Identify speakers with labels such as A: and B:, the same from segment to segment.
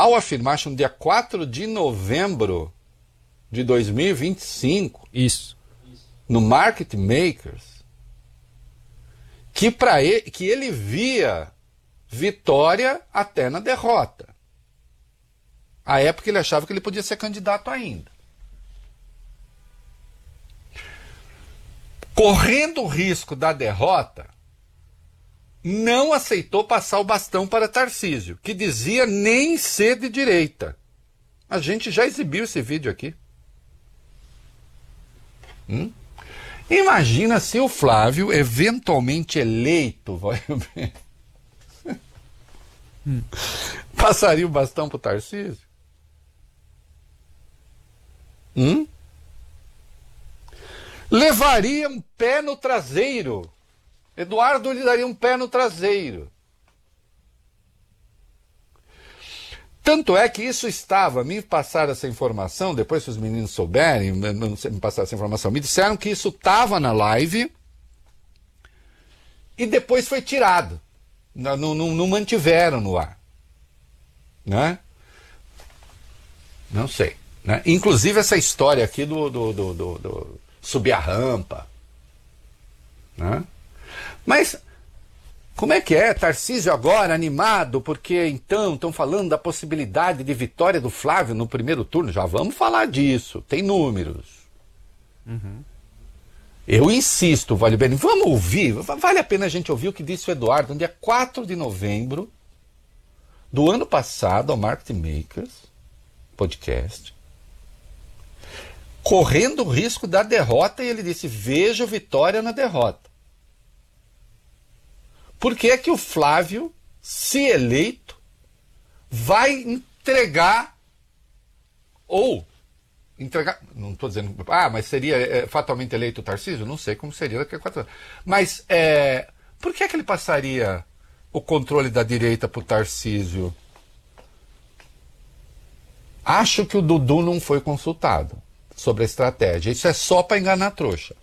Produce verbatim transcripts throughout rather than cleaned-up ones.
A: ao afirmar, acho, no dia quatro de novembro de dois mil e vinte e cinco,
B: Isso.
A: no Market Makers, que, pra ele, que ele via vitória até na derrota. À época ele achava que ele podia ser candidato ainda. Correndo o risco da derrota, não aceitou passar o bastão para Tarcísio, que dizia nem ser de direita. A gente já exibiu esse vídeo aqui. Hum? Imagina se o Flávio, eventualmente eleito, vai ver, hum. passaria o bastão para o Tarcísio? Hum? Levaria um pé no traseiro. Eduardo lhe daria um pé no traseiro. Tanto é que isso estava, me passaram essa informação, depois que os meninos souberem, me passaram essa informação, me disseram que isso estava na live e depois foi tirado. Não, não, não mantiveram no ar. Né? Não sei. Né? Inclusive essa história aqui do, do, do, do, do subir a rampa. Né? Mas como é que é? Tarcísio agora animado, porque então estão falando da possibilidade de vitória do Flávio no primeiro turno. Já vamos falar disso, tem números. Uhum. Eu insisto, Vale Bene, vamos ouvir, vale a pena a gente ouvir o que disse o Eduardo no dia quatro de novembro do ano passado ao Market Makers podcast, correndo o risco da derrota, e ele disse, vejo vitória na derrota. Por que é que o Flávio, se eleito, vai entregar, ou entregar, não estou dizendo, ah, mas seria é, fatalmente eleito o Tarcísio? Não sei como seria daqui a quatro anos. Mas é, por que é que ele passaria o controle da direita para o Tarcísio? Acho que o Dudu não foi consultado sobre a estratégia. Isso é só para enganar a trouxa.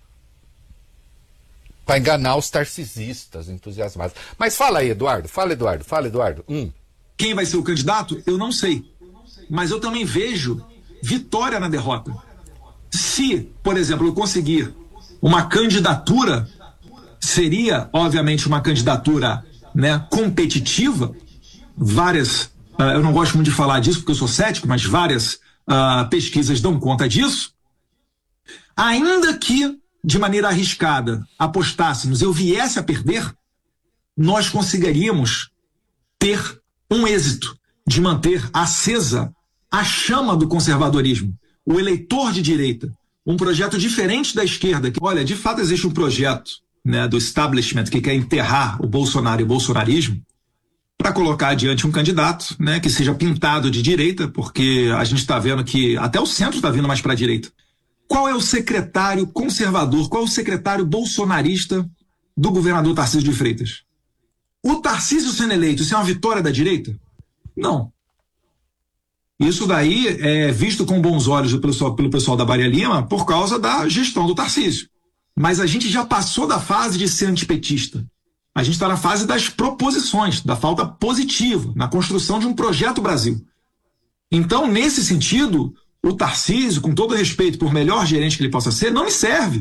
A: Para enganar os tarcisistas entusiasmados. Mas fala aí, Eduardo. Fala, Eduardo. Fala, Eduardo. Hum.
C: Quem vai ser o candidato? Eu não sei. Mas eu também vejo vitória na derrota. Se, por exemplo, eu conseguir uma candidatura, seria, obviamente, uma candidatura, né, competitiva. Várias, uh, eu não gosto muito de falar disso porque eu sou cético, mas várias uh, pesquisas dão conta disso. Ainda que de maneira arriscada apostássemos, eu viesse a perder, nós conseguiríamos ter um êxito de manter acesa a chama do conservadorismo, o eleitor de direita, um projeto diferente da esquerda. Que, olha, de fato existe um projeto, né, do establishment que quer enterrar o Bolsonaro e o bolsonarismo para colocar adiante um candidato, né, que seja pintado de direita, porque a gente está vendo que até o centro está vindo mais para a direita. Qual é o secretário conservador, qual é o secretário bolsonarista do governador Tarcísio de Freitas? O Tarcísio sendo eleito, isso é uma vitória da direita? Não. Isso daí é visto com bons olhos pelo pessoal, pelo pessoal da Faria Lima por causa da gestão do Tarcísio. Mas a gente já passou da fase de ser antipetista. A gente está na fase das proposições, da falta positiva, na construção de um projeto Brasil. Então, nesse sentido, o Tarcísio, com todo respeito por melhor gerente que ele possa ser, não me serve.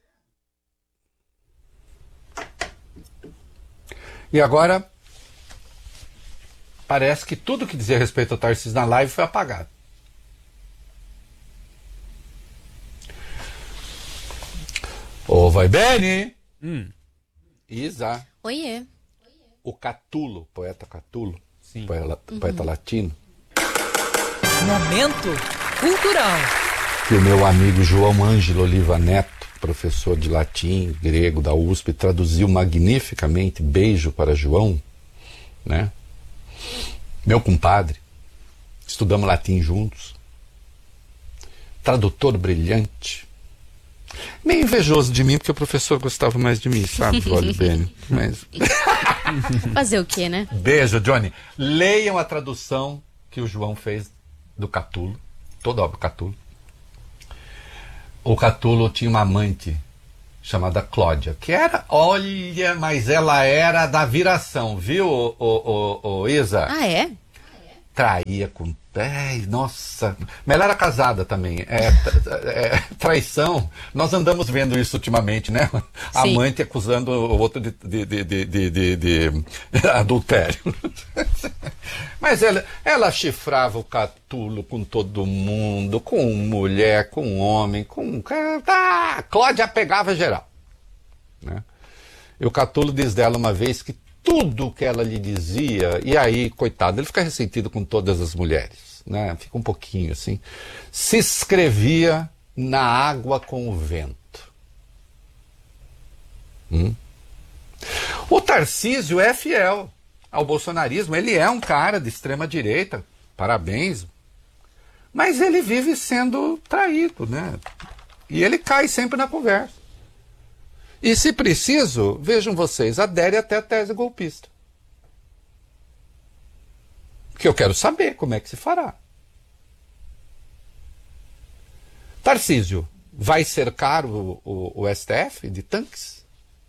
A: E agora, parece que tudo que dizia respeito ao Tarcísio na live foi apagado. Ô, vai bene! Hum. Isa.
D: Oiê.
A: O Catulo, poeta Catulo,
B: Sim.
A: poeta,
D: Uhum.
A: poeta latino.
E: Momento cultural.
A: Que o meu amigo João Ângelo Oliva Neto, professor de latim, grego da U S P, traduziu magnificamente. Beijo para João, né? Meu compadre, estudamos latim juntos, tradutor brilhante, meio invejoso de mim porque o professor gostava mais de mim, sabe, Vale Bene? Mas
D: Fazer o quê, né?
A: beijo, Johnny. Leiam a tradução que o João fez do Catulo, toda a obra do Catulo. O Catulo tinha uma amante chamada Cláudia, que era, olha, mas ela era da viração, viu, o, o, o, o Isa?
D: Ah, é?
A: traía com... Ai, nossa, mas ela era casada também. É, é, traição, nós andamos vendo isso ultimamente, né? A
D: Sim.
A: amante acusando o outro de, de, de, de, de, de, de adultério. Mas ela, ela chifrava o Catulo com todo mundo, com mulher, com homem, com... Ah, Cláudia pegava geral. Né? E o Catulo diz dela uma vez que tudo que ela lhe dizia, e aí, coitado, ele fica ressentido com todas as mulheres, né? Fica um pouquinho assim, se escrevia na água com o vento. Hum? O Tarcísio é fiel ao bolsonarismo, ele é um cara de extrema direita, parabéns, mas ele vive sendo traído, né? E ele cai sempre na conversa. E se preciso, vejam vocês, adere até a tese golpista. Que eu quero saber como é que se fará. Tarcísio, vai cercar o, o, o S T F de tanques?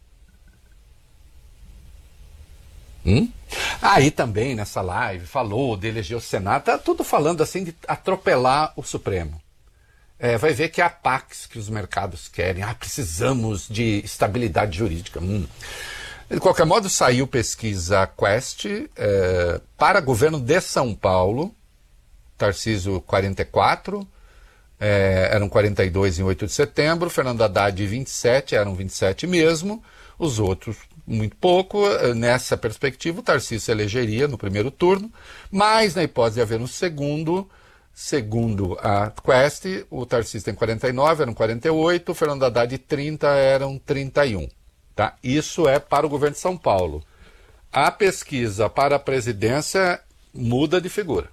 A: Hum? Aí também, nessa live, falou de eleger o Senado, tá tudo falando assim de atropelar o Supremo. É, vai ver que é a Pax que os mercados querem. Ah, precisamos de estabilidade jurídica. Hum. De qualquer modo, saiu pesquisa Quest é, para governo de São Paulo. Tarcísio quarenta e quatro, é, eram quarenta e dois em oito de setembro. Fernando Haddad vinte e sete, eram vinte e sete mesmo. Os outros, muito pouco. Nessa perspectiva, o Tarcísio se elegeria no primeiro turno, mas na hipótese de haver um segundo... Segundo a Quest, o Tarcísio tem quarenta e nove, eram quarenta e oito, o Fernando Haddad trinta, eram trinta e um. Tá? Isso é para o governo de São Paulo. A pesquisa para a presidência muda de figura.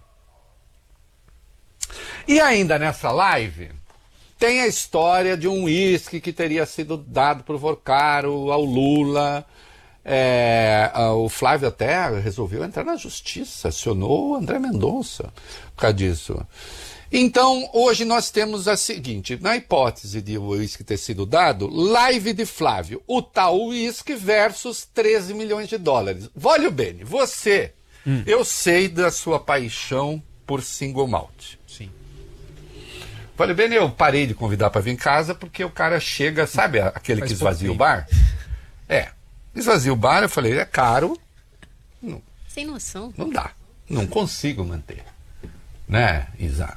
A: E ainda nessa live, tem a história de um uísque que teria sido dado por Vorcaro ao Lula. É, o Flávio até resolveu entrar na justiça, acionou o André Mendonça por causa disso. Então, hoje nós temos a seguinte, na hipótese de o uísque ter sido dado, live de Flávio, o tal uísque versus treze milhões de dólares. Vólio Bene, você, hum. eu sei da sua paixão por single malt.
B: Sim.
A: Vólio Bene, eu parei de convidar para vir em casa porque o cara chega, sabe aquele
B: Faz
A: que esvazia
B: pouco
A: o bar? É. Esvazia o bar, eu falei, é caro. Não,
D: Sem noção.
A: não dá. Não consigo manter. Né, Isa?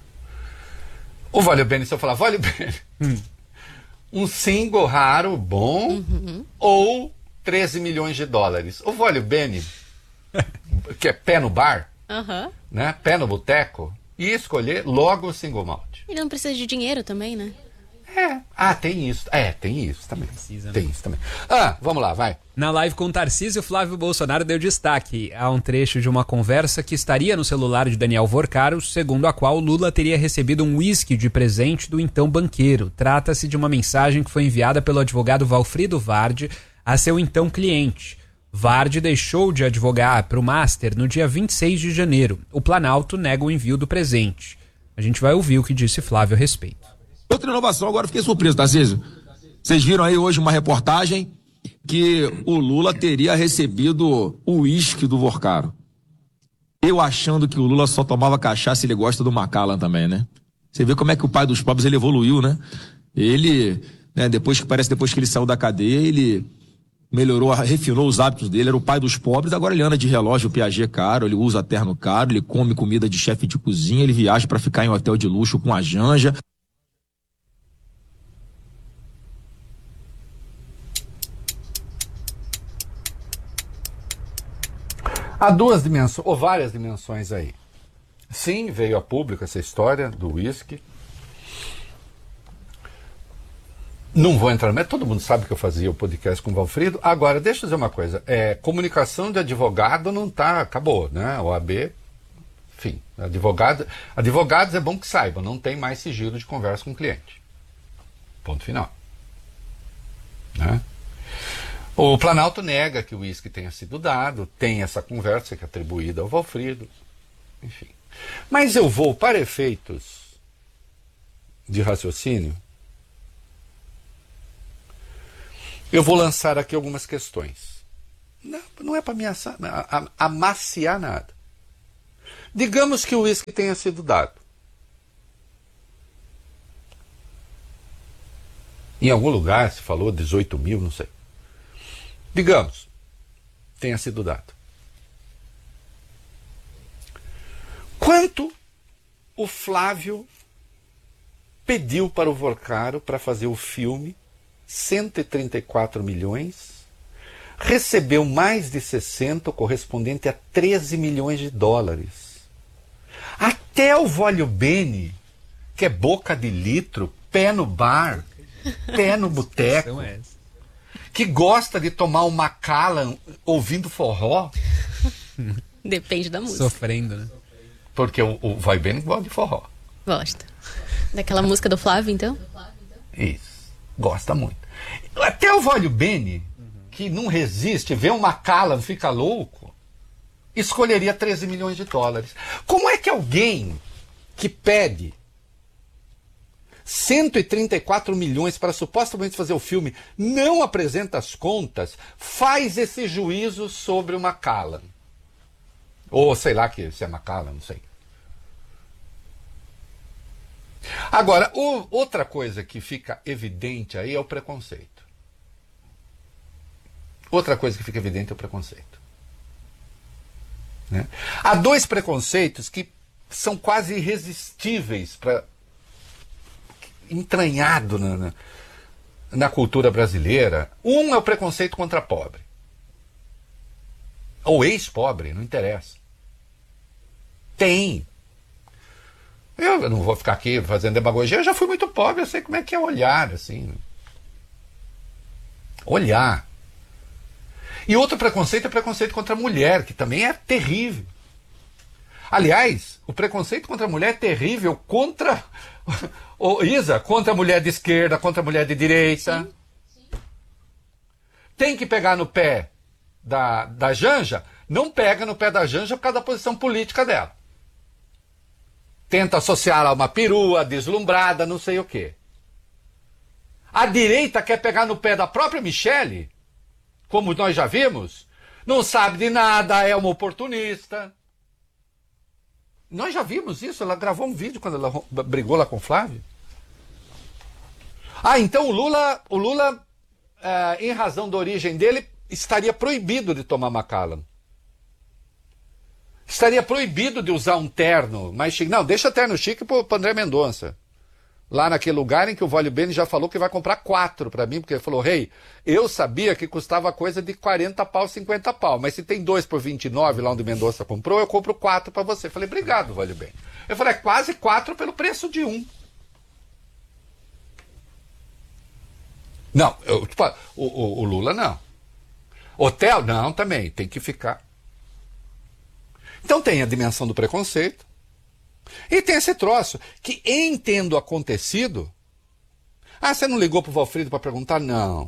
A: O Vólio Bene, se eu falar, Vólio Bene, hum. um single raro, bom, uhum. ou treze milhões de dólares. O Vólio Bene, que é pé no bar,
D: uhum.
A: né, pé no boteco, e escolher logo o single malt.
D: Ele não precisa de dinheiro também, né?
A: É. Ah, tem isso. É, tem isso também.
B: Precisa, né?
A: Tem isso também. Ah, vamos lá, vai.
B: Na live com o Tarcísio, Flávio Bolsonaro deu destaque a um trecho de uma conversa que estaria no celular de Daniel Vorcaro, segundo a qual Lula teria recebido um uísque de presente do então banqueiro. Trata-se de uma mensagem que foi enviada pelo advogado Valfrido Vardi a seu então cliente. Vardi deixou de advogar para o Master no dia vinte e seis de janeiro. O Planalto nega o envio do presente. A gente vai ouvir o que disse Flávio a respeito.
C: Outra inovação, agora fiquei surpreso, Tarcísio. Vocês viram aí hoje uma reportagem que o Lula teria recebido o uísque do Vorcaro. Eu achando que o Lula só tomava cachaça e ele gosta do Macallan também, né? Você vê como é que o pai dos pobres ele evoluiu, né? Ele, né, depois que parece depois que ele saiu da cadeia, ele melhorou, refinou os hábitos dele, era o pai dos pobres, agora ele anda de relógio Piaget caro, ele usa terno caro, ele come comida de chefe de cozinha, ele viaja pra ficar em hotel de luxo com a Janja.
A: Há duas dimensões, ou várias dimensões aí. Sim, veio a público essa história do uísque. Não vou entrar, mas todo mundo sabe que eu fazia o podcast com o Valfrido. Agora, deixa eu dizer uma coisa. É, comunicação de advogado não tá, acabou, né? O A B, enfim, advogado, advogados é bom que saibam, não tem mais sigilo de conversa com o cliente. Ponto final. Né? O Planalto nega que o uísque tenha sido dado, tem essa conversa que é atribuída ao Valfrido, enfim. Mas eu vou, para efeitos de raciocínio, eu vou lançar aqui algumas questões. Não, não é para me amaciar nada. Digamos que o uísque tenha sido dado. Em algum lugar se falou dezoito mil, não sei. Digamos, tenha sido dado. Quanto o Flávio pediu para o Vorcaro para fazer o filme? cento e trinta e quatro milhões. Recebeu mais de sessenta, correspondente a treze milhões de dólares. Até o Vólio Bene, que é boca de litro, pé no bar, pé no boteco, que gosta de tomar um Macallan ouvindo forró.
D: Depende da música.
B: Sofrendo, né?
A: Porque o, o Vólio Bene gosta de forró.
D: Gosta. Daquela música do Flávio, então?
A: Isso. Gosta muito. Até o Vólio Bene, que não resiste, vê um Macallan, fica louco, escolheria treze milhões de dólares. Como é que alguém que pede cento e trinta e quatro milhões para supostamente fazer o filme, não apresenta as contas, faz esse juízo sobre o Macallan? Ou sei lá que se é Macallan, não sei. Agora, o, outra coisa que fica evidente aí é o preconceito. Outra coisa que fica evidente é o preconceito. Né? Há dois preconceitos que são quase irresistíveis para entranhado na, na, na cultura brasileira. Um é o preconceito contra pobre. Ou ex-pobre, não interessa. Tem. Eu não vou ficar aqui fazendo demagogia, eu já fui muito pobre, eu sei como é que é olhar, assim. Olhar. E outro preconceito é o preconceito contra a mulher, que também é terrível. Aliás, o preconceito contra a mulher é terrível contra... Oh, Isa, contra a mulher de esquerda, contra a mulher de direita. Sim. Sim. Tem que pegar no pé da, da Janja? Não pega no pé da Janja por causa da posição política dela. Tenta associar a uma perua, deslumbrada, não sei o quê. A direita quer pegar no pé da própria Michele, como nós já vimos, não sabe de nada, é uma oportunista. Nós já vimos isso, ela gravou um vídeo quando ela brigou lá com o Flávio. Ah, então o Lula, o Lula é, em razão da origem dele, estaria proibido de tomar Macallan. Estaria proibido de usar um terno mais chique. Não, deixa terno chique pro André Mendonça. Lá naquele lugar em que o Vólio Bene já falou que vai comprar quatro para mim, porque ele falou, rei, hey, eu sabia que custava coisa de quarenta pau, cinquenta pau, mas se tem dois por vinte e nove lá onde o Mendonça comprou, eu compro quatro para você. Eu falei, obrigado, Vólio Bene. Eu falei, é quase quatro pelo preço de um. Não, eu, tipo, o, o, o Lula não. Hotel, não, também, tem que ficar. Então tem a dimensão do preconceito. E tem esse troço, que em tendo acontecido... Ah, você não ligou pro Valfrido para perguntar? Não.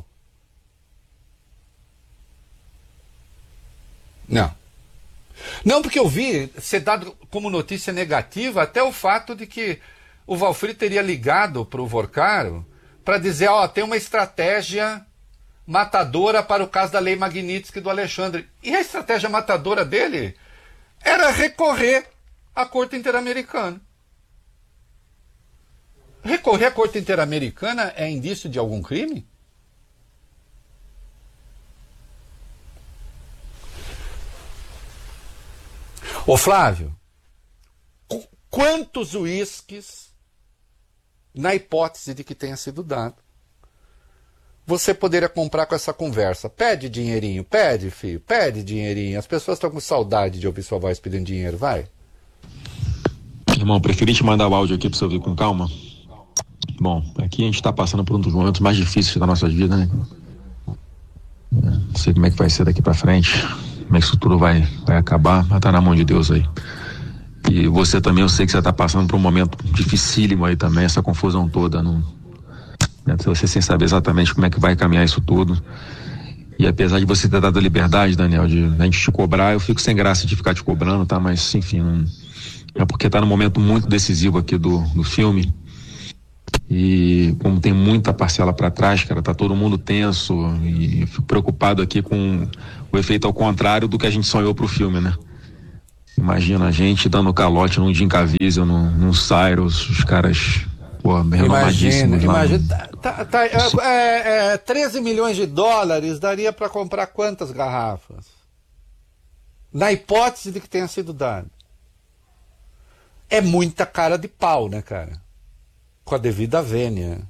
A: Não. Não, porque eu vi ser dado como notícia negativa até o fato de que o Valfrido teria ligado pro Vorcaro para dizer, ó, tem uma estratégia matadora para o caso da Lei Magnitsky do Alexandre. E a estratégia matadora dele era recorrer à Corte Interamericana. Recorrer à Corte Interamericana é indício de algum crime? Ô Flávio, quantos uísques, na hipótese de que tenha sido dado, você poderia comprar com essa conversa? Pede dinheirinho, pede, filho, pede dinheirinho. As pessoas estão com saudade de ouvir sua voz pedindo dinheiro, vai.
E: Irmão, preferi te mandar o áudio aqui pra você ouvir com calma. Bom, aqui a gente tá passando por um dos momentos mais difíceis da nossa vida, né? Não sei como é que vai ser daqui pra frente, como é que isso tudo vai, vai acabar, mas tá na mão de Deus aí. E você também, eu sei que você tá passando por um momento dificílimo aí também, essa confusão toda, não... Você sem saber exatamente como é que vai caminhar isso tudo. E apesar de você ter dado a liberdade, Daniel, de a gente te cobrar, eu fico sem graça de ficar te cobrando, tá? Mas, enfim, não... é porque tá num momento muito decisivo aqui do, do filme. E como tem muita parcela para trás, cara, tá todo mundo tenso. E eu fico preocupado aqui com o efeito ao contrário do que a gente sonhou pro filme, né? Imagina a gente dando calote num Jim Caviezel, num, num Cyrus, os caras, pô, renomadíssimos lá.
A: Imagina, tá, tá, é, é, treze milhões de dólares daria para comprar quantas garrafas? Na hipótese de que tenha sido dado. É muita cara de pau, né, cara? Com a devida vênia.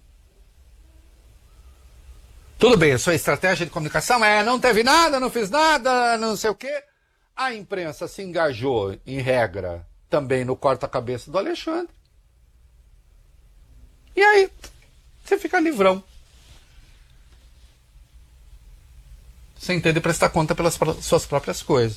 A: Tudo bem, a sua estratégia de comunicação é não teve nada, não fiz nada, não sei o quê. A imprensa se engajou, em regra, também no corta-cabeça do Alexandre. E aí, você fica livrão. Sem ter de prestar conta pelas suas próprias coisas.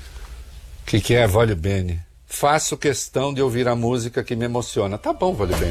A: O que, que é, Vole Bene? Faço questão de ouvir a música que me emociona. Tá bom, Vole Bene.